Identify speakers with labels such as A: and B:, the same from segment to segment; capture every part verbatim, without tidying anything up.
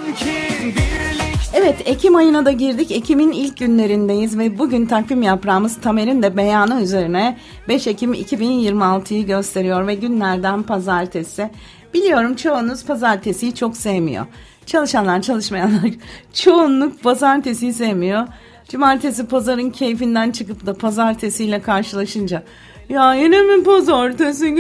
A: Evet, Ekim ayına da girdik. Ekim'in ilk günlerindeyiz ve bugün takvim yaprağımız Tamer'in de beyanı üzerine beş Ekim iki bin yirmi altıyı gösteriyor ve günlerden pazartesi. Biliyorum çoğunuz pazartesiyi çok sevmiyor. Çalışanlar, çalışmayanlar çoğunluk pazartesiyi sevmiyor. Cumartesi pazarın keyfinden çıkıp da pazartesiyle karşılaşınca ya yine mi pazartesi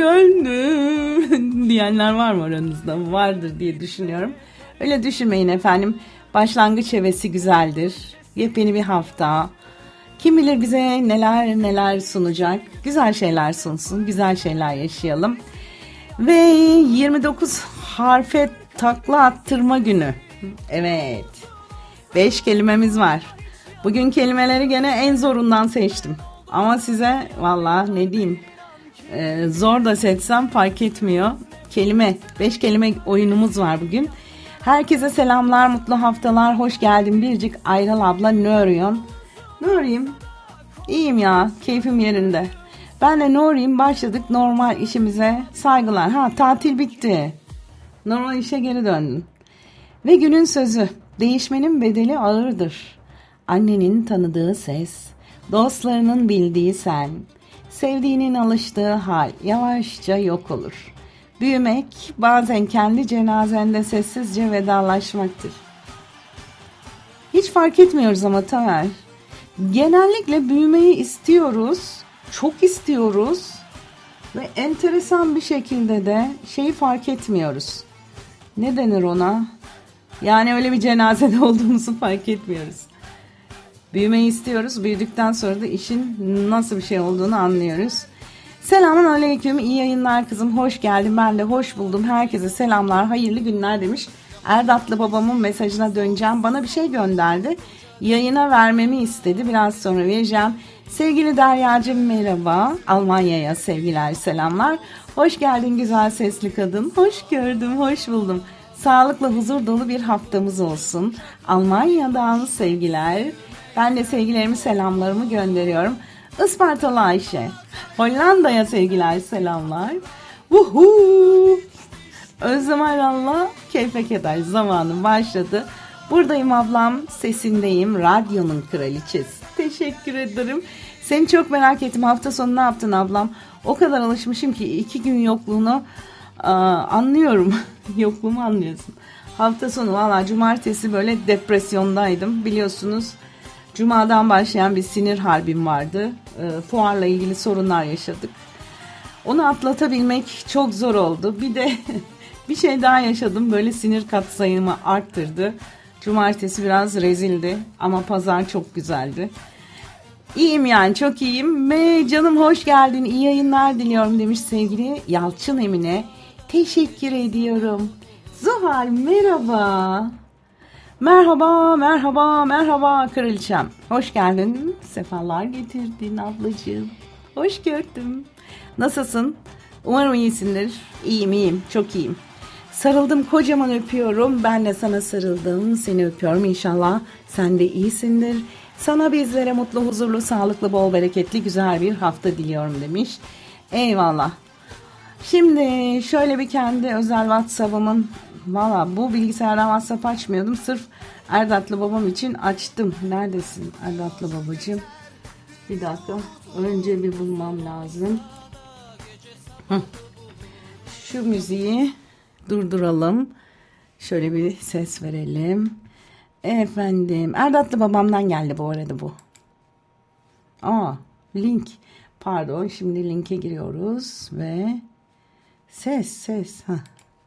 A: geldi diyenler var mı aranızda? Vardır diye düşünüyorum. Öyle düşünmeyin efendim. Başlangıç hevesi güzeldir. Yepyeni bir hafta. Kim bilir bize neler neler sunacak. Güzel şeyler sunsun. Güzel şeyler yaşayalım. Ve yirmi dokuz harfe takla attırma günü. Evet. beş kelimemiz var. Bugün kelimeleri gene en zorundan seçtim. Ama size valla ne diyeyim. Ee, zor da seçsem fark etmiyor. Kelime. beş kelime oyunumuz var bugün. Herkese selamlar, mutlu haftalar, hoş geldin Biricik Ayral abla, ne arıyorsun? Ne arayayım? İyiyim ya, keyfim yerinde. Ben de ne arayayım, başladık normal işimize, saygılar. Ha, tatil bitti. Normal işe geri döndün. Ve günün sözü, değişmenin bedeli ağırdır. Annenin tanıdığı ses, dostlarının bildiği sen, sevdiğinin alıştığı hal yavaşça yok olur. Büyümek bazen kendi cenazende sessizce vedalaşmaktır. Hiç fark etmiyoruz ama Tamer. Genellikle büyümeyi istiyoruz, çok istiyoruz ve enteresan bir şekilde de şeyi fark etmiyoruz. Ne denir ona? Yani öyle bir cenazede olduğumuzu fark etmiyoruz. Büyümeyi istiyoruz, büyüdükten sonra da işin nasıl bir şey olduğunu anlıyoruz. Selamun aleyküm, iyi yayınlar kızım, hoş geldin, ben de hoş buldum, herkese selamlar, hayırlı günler demiş. Erdatlı babamın mesajına döneceğim, bana bir şey gönderdi, yayına vermemi istedi, biraz sonra vereceğim. Sevgili Deryacığım merhaba, Almanya'ya sevgiler, selamlar, hoş geldin güzel sesli kadın, hoş gördüm, hoş buldum. Sağlıklı, huzur dolu bir haftamız olsun. Almanya'dan sevgiler, ben de sevgilerimi, selamlarımı gönderiyorum. Ispartalı Ayşe, Hollanda'ya sevgiler, selamlar. Vuhuu. Özlem Ayral'la keyfe keder zamanı başladı. Buradayım ablam, sesindeyim, radyonun kraliçesi. Teşekkür ederim. Seni çok merak ettim, hafta sonu ne yaptın ablam? O kadar alışmışım ki iki gün yokluğunu aa, anlıyorum. Yokluğumu anlıyorsun. Hafta sonu valla cumartesi böyle depresyondaydım biliyorsunuz. Cuma'dan başlayan bir sinir harbim vardı. E, fuarla ilgili sorunlar yaşadık. Onu atlatabilmek çok zor oldu. Bir de bir şey daha yaşadım. Böyle sinir katsayımı arttırdı. Cumartesi biraz rezildi. Ama pazar çok güzeldi. İyiyim yani, çok iyiyim. Ve canım hoş geldin. İyi yayınlar diliyorum demiş sevgili Yalçın Emine. Teşekkür ediyorum. Zuhal merhaba. Merhaba, merhaba, merhaba kraliçem. Hoş geldin. Sefalar getirdin ablacığım. Hoş gördüm. Nasılsın? Umarım iyisindir. İyiyim, iyiyim. Çok iyiyim. Sarıldım, kocaman öpüyorum. Ben de sana sarıldım. Seni öpüyorum. İnşallah sen de iyisindir. Sana bizlere mutlu, huzurlu, sağlıklı, bol bereketli, güzel bir hafta diliyorum demiş. Eyvallah. Şimdi şöyle bir kendi özel WhatsApp'ımın, valla bu bilgisayardan WhatsApp açmıyordum. Sırf Erdatlı babam için açtım. Neredesin Erdatlı babacığım? Bir dakika. Önce bir bulmam lazım. Hı. Şu müziği durduralım. Şöyle bir ses verelim. Efendim. Erdatlı babamdan geldi bu arada bu. Aa, link. Pardon. Şimdi linke giriyoruz ve ses ses. Heh.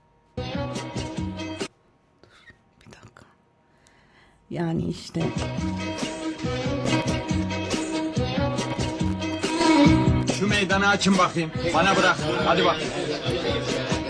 A: Bir dakika. Yani işte.
B: Şu meydanı açın bakayım. Bana bırak. Hadi bak.